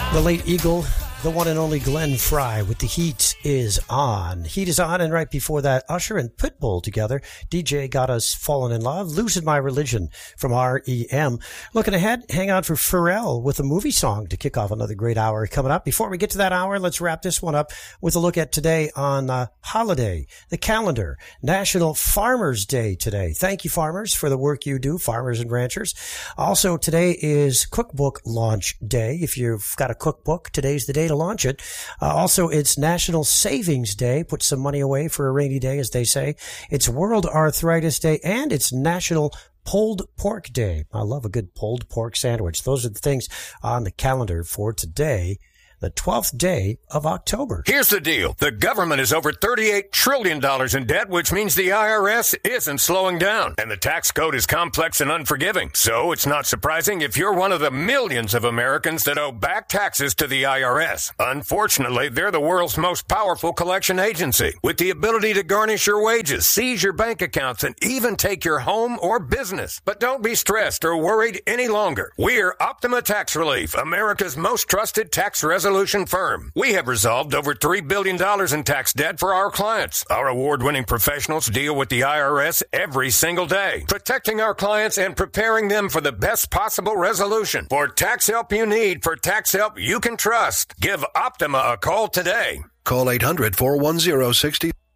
The late Eagle, the one and only Glenn Frey with The Heat is On. Heat is On, and right before that, Usher and Pitbull together. DJ got us Fallen in Love, Losing My Religion from R.E.M. Looking ahead, hang on for Pharrell with a movie song to kick off another great hour coming up. Before we get to that hour, let's wrap this one up with a look at today on holiday, the calendar, National Farmers Day today. Thank you, farmers, for the work you do, farmers and ranchers. Also, today is Cookbook Launch Day. If you've got a cookbook, today's the day to launch it. Also, it's National Savings Day. Put some money away for a rainy day, as they say. It's World Arthritis Day, and it's National Pulled Pork Day. I love a good pulled pork sandwich. Those are the things on the calendar for today, the 12th day of October. Here's the deal. The government is over $38 trillion in debt, which means the IRS isn't slowing down. And the tax code is complex and unforgiving. So it's not surprising if you're one of the millions of Americans that owe back taxes to the IRS. Unfortunately, they're the world's most powerful collection agency, with the ability to garnish your wages, seize your bank accounts, and even take your home or business. But don't be stressed or worried any longer. We're Optima Tax Relief, America's most trusted tax resolution firm. We have resolved over $3 billion in tax debt for our clients. Our award-winning professionals deal with the IRS every single day, protecting our clients and preparing them for the best possible resolution. For tax help you need, for tax help you can trust, give Optima a call today. Call 800-410-60.